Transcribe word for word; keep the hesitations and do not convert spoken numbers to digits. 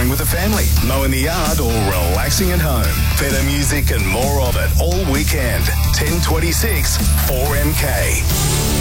home with the family, mowing the yard or relaxing at home. Better music and more of it all weekend. ten twenty-six four M K.